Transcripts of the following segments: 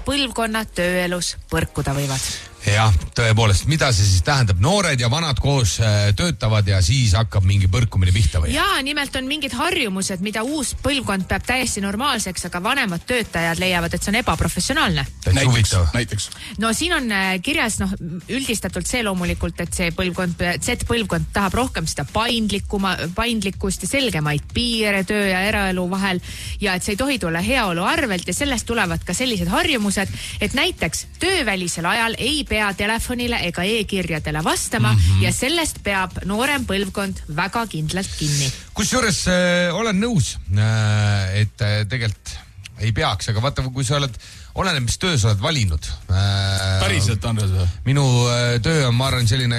põlvkonnad tööelus põrkuda võivad. Jah, tõepoolest, mida see siis tähendab? Noored ja vanad koos töötavad ja siis hakkab mingi põrkumine pihta või? Jaa, nimelt on mingid harjumused, mida uus põlvkond peab täiesti normaalseks, aga vanemad töötajad leiavad, et see on ebaprofessionaalne. Näiteks. No siin on kirjas üldistatult see loomulikult, et see Z-põlvkond tahab rohkem seda paindlikkust ja selgemaid piire töö ja eraelu vahel ja et see ei tohi tulla heaolu arvelt ja sellest tulevad ka sellised harjumused, et näiteks töövälisel ajal ei pea telefonile ega e-kirjadele vastama ja sellest peab noorem põlvkond väga kindlalt kinni. Kusjuures olen nõus, et tegelikult ei peaks, aga vaata, kui sa oleneb, mis töö sa oled valinud. Päriselt, Andres? Minu töö on, ma arvan, selline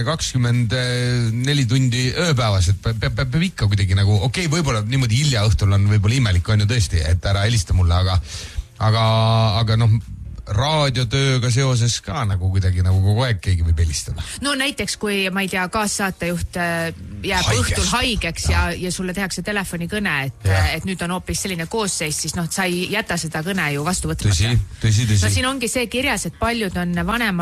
24 tundi ööpäevas, et peab ikka kuidagi nagu, okei, võib-olla niimoodi hilja õhtul on võib-olla imelik, on ju tõesti, et ära helista mulle, aga noh, raadiotööga seoses ka nagu kuidagi nagu kogu aeg keegi võib helistada. No näiteks, kui, ma ei tea, kaassaatejuht jääb õhtul haigeks ja sulle tehakse telefonikõne, et nüüd on hoopis selline koosseis, siis noh, sa ei jäta seda kõne ju vastu võtmata. Tõsi. No siin ongi see kirjas, et paljud on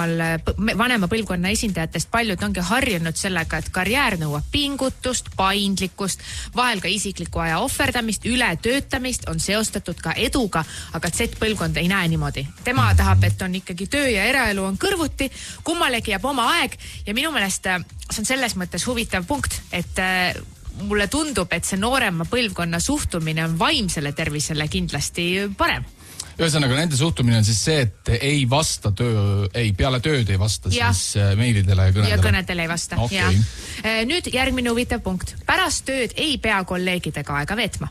vanema põlvkonna esindajatest, paljud ongi harjunud sellega, et karjäär nõuab pingutust, paindlikkust, vahel ka isikliku aja ohverdamist, ületöötamist on seostatud ka eduga, aga Z-põlvkond ei näe niimoodi. Tema tahab, et on ikkagi töö ja eraelu on kõrvuti, kummalegi jääb oma aeg ja minu meelest see on selles mõttes huvitav punkt, et mulle tundub, et see noorema põlvkonna suhtumine on vaimsele tervisele kindlasti parem. Ühesõnaga, nende suhtumine on siis see, et ei vasta peale tööd ei vasta siis meilidele ja kõnedele. Ja kõnedele ei vasta, okay. Nüüd järgmine huvitav punkt. Pärast tööd ei pea kolleegidega aega veetma.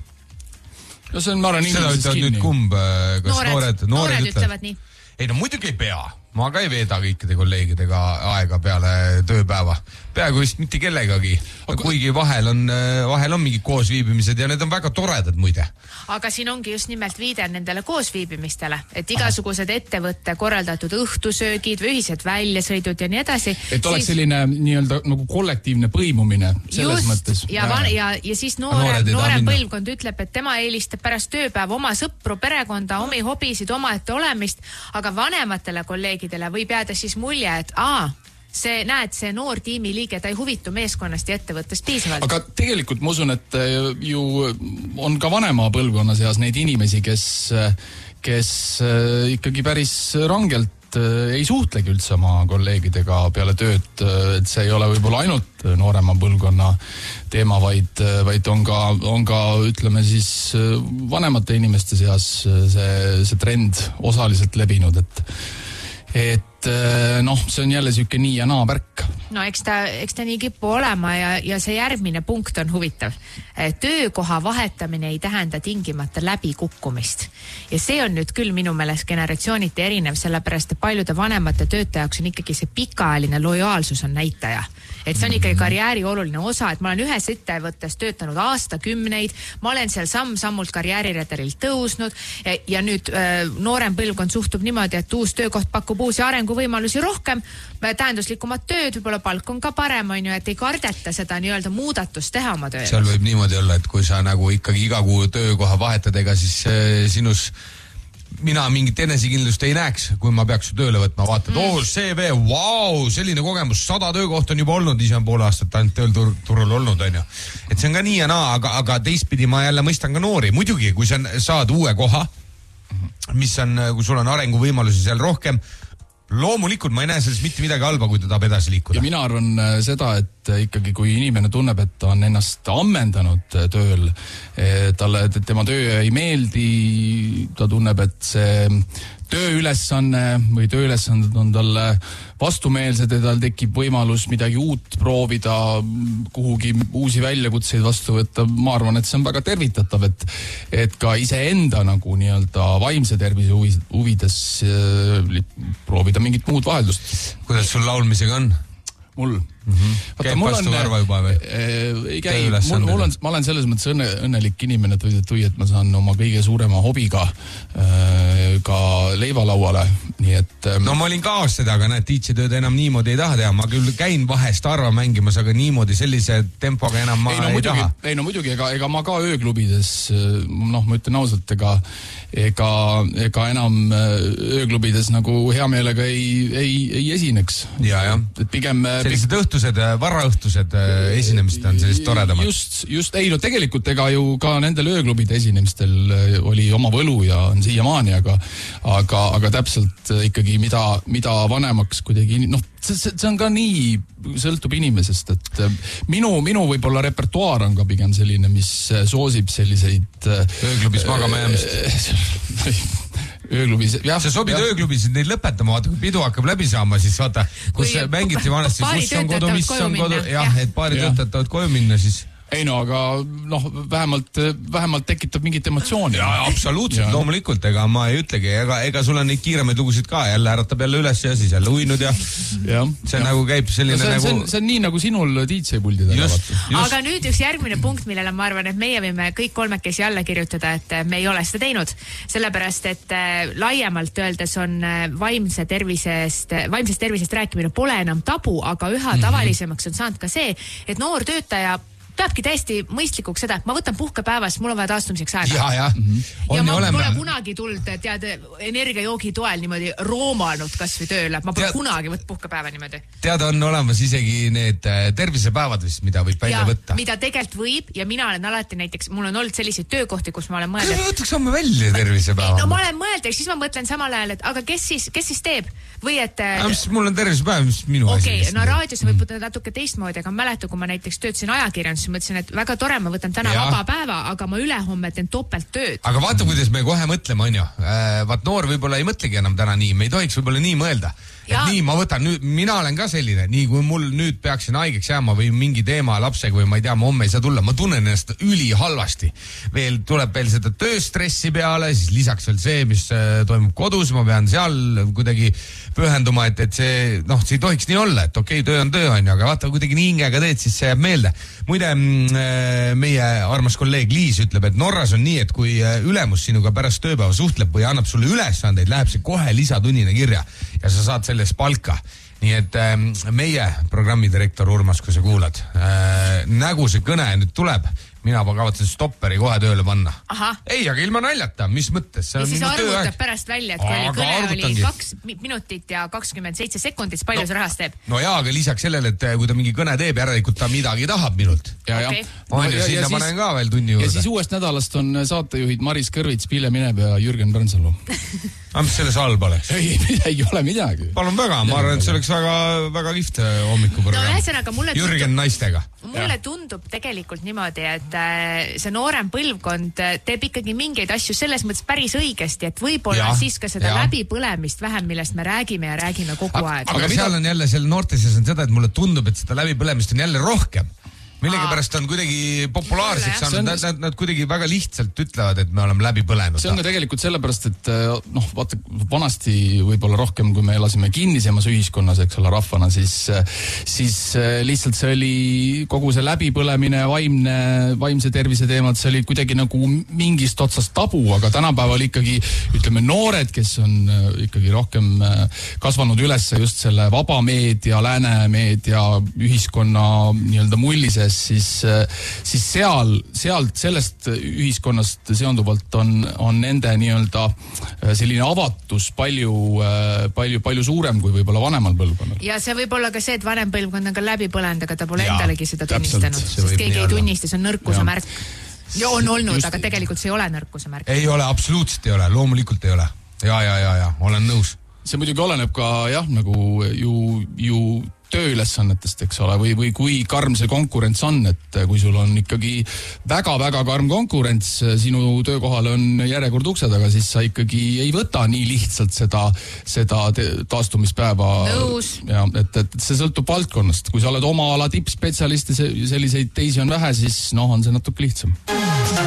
No see on, ma arvan, inimesest kinni. Nüüd kumb, kas noored ütlevad nii? Ei, no muidugi ei pea. Ma ka ei veeda kõikide kolleegidega aega peale tööpäeva. Peaaegu vist mitte kellegagi. Kuigi vahel on mingi koosviibimised ja need on väga toredad muide. Aga siin ongi just nimelt viide nendele koosviibimistele, et igasugused ettevõtte korraldatud õhtusöögid või ühised väljasõidud ja nii edasi. Et oleks selline nii-öelda nagu kollektiivne põimumine selles mõttes. Ja siis noorem põlvkond ütleb, et tema eelistab pärast tööpäeva oma sõpru, perekonda, omi hobisid, omaette olemist, aga vanematele kolleegidele võib jääda siis mulje, et see noor tiimiliige, ta ei huvitu meeskonnast ja ettevõttest piisavalt. Aga tegelikult ma usun, et ju on ka vanema põlvkonna seas neid inimesi, kes ikkagi päris rangelt ei suhtlegi üldse oma kolleegidega peale tööd, et see ei ole võib-olla ainult noorema põlvkonna teema, vaid on ka ütleme siis vanemate inimeste seas see trend osaliselt levinud, et see on jälle siuke nii ja naa värk. No eks ta nii kippu olema ja see järgmine punkt on huvitav. Töökoha vahetamine ei tähenda tingimata läbikukkumist. Ja see on nüüd küll minu meelest generatsiooniti erinev, sellepärast et paljude vanemate töötajaks on ikkagi see pikaajaline lojaalsus on näitaja. Et see on ikkagi karjääri oluline osa, et ma olen ühes ettevõttes töötanud aastakümneid, ma olen seal samm-sammult karjääriredelil tõusnud ja nüüd noorem põlvkond suhtub niimoodi, et uus töökoht pakub uusi arenguvõimalusi rohkem, tähenduslikumad tööd, võib-olla palk on ka parem, on ju, et ei kardeta seda nii-öelda muudatust teha oma tööd. Seal võib niimoodi olla, et kui sa nagu ikkagi iga kuu töökoha vahetad, ega siis sinus mina mingit enesekindlust ei näeks, kui ma peaks su tööle võtma, vaatad, CV, selline kogemus, 100 töökoht on juba olnud, ise on pool aastat ainult tööturul olnud, on ju. Et see on ka nii ja naa, aga teistpidi ma jälle mõistan ka noori. Muidugi, kui sa saad uue koha, mis on, kui sul on arenguvõimalusi seal rohkem, loomulikult ma ei näe sellest mitte midagi halba, kui ta tahab edasi liikuda. Ja mina arvan seda, et ikkagi kui inimene tunneb, et ta on ennast ammendanud tööl, talle tema töö ei meeldi, ta tunneb, et see tööülesanne või tööülesanded on talle vastumeelsed ja tal tekib võimalus midagi uut proovida, kuhugi uusi väljakutseid vastu võtta. Ma arvan, et see on väga tervitatav, et ka iseenda nagu nii-öelda vaimse tervise huvides proovida mingit muud vaheldust. Kuidas sul laulmisega on? Mul. Käib vastu varva juba või? Ei käi. Ma olen selles mõttes õnnelik inimene, et ma saan oma kõige suurema hobiga ka leivalauale, nii et no ma olin ka aastaid, aga näed, DJ-tööd enam niimoodi ei taha teha, ma küll käin vahest harva mängimas, aga niimoodi sellise tempoga enam ma ei taha. Ei no muidugi, ega ma ka ööklubides, noh, ma ütlen ausalt, ega enam ööklubides nagu hea meelega ei esineks. Ja. Et pigem sellised õhtused, varaõhtused esinemised on sellised toredamad. Just, ei no tegelikult ega ju ka nendel ööklubide esinemistel oli oma võlu ja on siiamaani, aga täpselt ikkagi mida vanemaks kuidagi, noh, see on ka nii, sõltub inimesest, et minu võib-olla repertuaar on ka pigem selline, mis soosib selliseid ööklubis magama jäämist. Ööklubis, jah. See sobib ööklubis neid lõpetama, vaata, kui pidu hakkab läbi saama, siis vaata, kus mängiti vanasti, kus on kodu, mis on kodu, jah, et paari töötajad koju minna, siis ei no, aga noh, vähemalt tekitab mingit emotsiooni. Ja, absoluutselt, loomulikult, ega ma ei ütlegi, ega sul on neid kiiremaid lugusid ka, jälle äratab jälle üles ja siis jälle uinud ja see nagu käib selline see on nii nagu sinul DJ-puldidega. Aga nüüd üks järgmine punkt, millele ma arvan, et meie võime kõik kolmekesi alla kirjutada, et me ei ole seda teinud. Sellepärast, et laiemalt öeldes on vaimsest tervisest rääkimine pole enam tabu, aga üha tavalisemaks on saanud ka see, et noor töötaja peabki täiesti mõistlikuks seda, et ma võtan puhkepäevas, mul on vaja taastumiseks aega. Ja ma pole kunagi tulnud, tead, energiajoogi toel niimoodi roomanud kas või tööle. Ma pole kunagi võtta puhkepäeva niimoodi. Teada on olemas isegi need tervisepäevad vist, mida võib välja võtta. Mida tegelikult võib ja mina olen alati näiteks, mul on olnud selliseid töökohti, kus ma olen mõelnud. Kas võtaks homme välja tervisepäeva? No ma olen mõelnud ja siis ma mõtlen samal ajal, et aga kes siis teeb? Või et... mul on tervisepäev, mis minu asi. No raadios võib natuke teistmoodi, aga mäletan, kui ma näiteks töötasin ajakirjandus, mõtlesin, et väga tore, ma võtan täna vaba päeva, aga ma ülehomme teen topelt tööd. Aga vaata, kuidas me kohe mõtleme, on ju. Vaat noor võib-olla ei mõtlegi enam täna nii, me ei tohiks võib-olla nii mõelda. Et nii, ma võtan nüüd, mina olen ka selline, nii kui mul nüüd peaksin haigeks jääma või mingi teema lapsega või ma ei tea, ma homme ei saa tulla, ma tunnen ennast ülihalvasti. Tuleb veel seda tööstressi peale, siis lisaks veel see, mis toimub kodus, ma pean seal kuidagi pühenduma, et see, noh, see ei tohiks nii olla, et okei, töö on, aga vaata, kuidagi nii hingega teed, siis see jääb meelde. Muide, meie armas kolleeg Liis ütleb, et Norras on nii, et kui ülemus sinuga pärast tööpäeva suhtleb või annab sulle ülesandeid, läheb see kohe lisatunnine kirja ja sa saad sellest palka. Nii et meie programmidirektor Urmas, kui sa kuulad, nägu see kõne nüüd tuleb, mina kavatsen stopperi kohe tööle panna. Ei, aga ilma naljata, mis mõttes? Ja siis arvutab pärast välja, et kui kõne oli 2 minutit ja 27 sekundit, palju see rahast teeb? No jaa, aga lisaks sellele, et kui ta mingi kõne teeb, järelikult ta midagi tahab minult. Ja sinna panen ka veel tunni juurde. Ja siis uuest nädalast on saatejuhid Maris Kõrvits, Pille Mineb ja Jürgen Pärnsalu. Aga mis selles halb oleks? Ei ole midagi. Palun väga, ma arvan, et see oleks väga kihvt hommikuprogramm. No ühesõnaga, Jürgen naistega. Mulle tundub tegelikult niimoodi, et see noorem põlvkond teeb ikkagi mingeid asju selles mõttes päris õigesti, et võib-olla siis ka seda läbipõlemist vähem, millest me räägime ja räägime kogu aeg. Aga seal on jälle seal noortes on seda, et mulle tundub, et seda läbipõlemist on jälle rohkem. Millegipärast on kuidagi populaarseks saanud, nad kuidagi väga lihtsalt ütlevad, et me oleme läbi põlenud. See on ka tegelikult sellepärast, et noh, vaata, vanasti võib-olla rohkem, kui me elasime kinnisemas ühiskonnas, eks ole, rahvana, siis lihtsalt see oli kogu see läbipõlemine, vaimse tervise teemad, see oli kuidagi nagu mingist otsast tabu, aga tänapäeval ikkagi, ütleme, noored, kes on ikkagi rohkem kasvanud üles just selle vaba meedia, lääne meedia, ühiskonna nii-öelda mullises, siis sealt sellest ühiskonnast seonduvalt on nende nii-öelda selline avatus palju suurem kui võib-olla vanemal põlvkonnal. Ja see võib olla ka see, et vanem põlvkond on ka läbi põlenud, aga ta pole endalegi seda tunnistanud, sest keegi ei tunnista, see on nõrkuse märk. Ja on olnud, aga tegelikult see ei ole nõrkuse märk. Ei ole, absoluutselt ei ole, loomulikult ei ole. Ja, olen nõus. See muidugi oleneb ka nagu ju tööülesannetest, eks ole, või kui karm see konkurents on, et kui sul on ikkagi väga-väga karm konkurents, sinu töökohal on järjekord ukse taga, siis sa ikkagi ei võta nii lihtsalt seda taastumispäeva. Nõus. Ja, et see sõltub valdkonnast. Kui sa oled oma ala tippspetsialisti, selliseid teisi on vähe, siis on see natuke lihtsam.